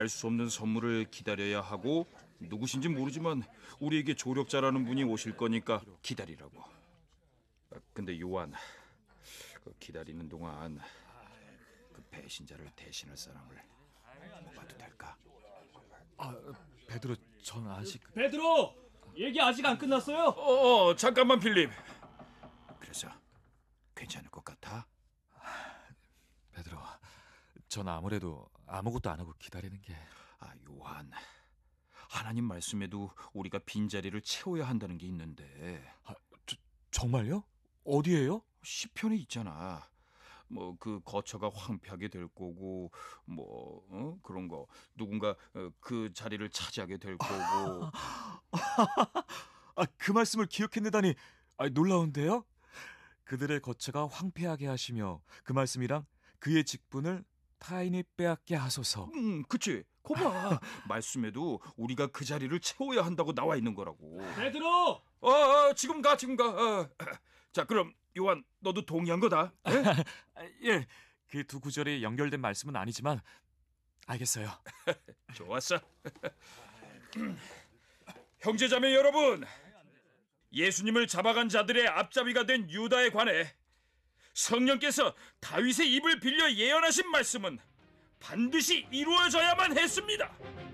알 수 없는 선물을 기다려야 하고 누구신지 모르지만 우리에게 조력자라는 분이 오실 거니까 기다리라고. 근데 요한, 기다리는 동안 그 배신자를 대신할 사람을 뽑아도 될까? 베드로, 전 아직... 베드로! 얘기 아직 안 끝났어요? 잠깐만 필립. 그래서 괜찮을 것 같아? 베드로, 전 아무래도 아무것도 안 하고 기다리는 게... 요한, 하나님 말씀에도 우리가 빈자리를 채워야 한다는 게 있는데. 정말요? 어디에요? 시편에 있잖아. 그 거처가 황폐하게 될 거고 그런 거, 누군가 그 자리를 차지하게 될 거고. 그 말씀을 기억해내다니 놀라운데요? 그들의 거처가 황폐하게 하시며 그 말씀이랑 그의 직분을 타인이 빼앗게 하소서. 그치. 거봐. 말씀에도 우리가 그 자리를 채워야 한다고 나와 있는 거라고. 베드로! 지금 가. 자, 그럼 요한, 너도 동의한 거다. 예, 그 두 구절이 연결된 말씀은 아니지만 알겠어요. 좋았어. 형제자매 여러분, 예수님을 잡아간 자들의 앞잡이가 된 유다에 관해 성령께서 다윗의 입을 빌려 예언하신 말씀은 반드시 이루어져야만 했습니다.